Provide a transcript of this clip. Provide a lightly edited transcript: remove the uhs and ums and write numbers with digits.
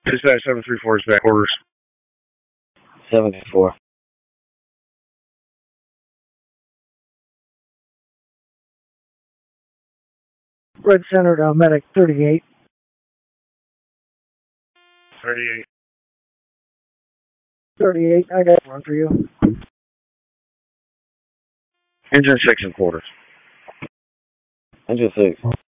Dispatch 734 is back orders. 74. Red Center to medic 38. 38. 38, I got one for you. Engine 6 and quarters. Engine 6.